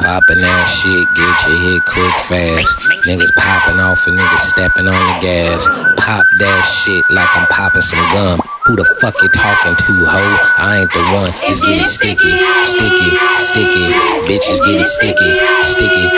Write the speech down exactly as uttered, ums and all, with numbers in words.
Poppin' that shit, get your hit quick fast. Niggas popping off and niggas stepping on the gas. Pop that shit like I'm popping some gum. Who the fuck you talking to, ho? I ain't the one. It's getting sticky, sticky, sticky. Bitches getting sticky, sticky,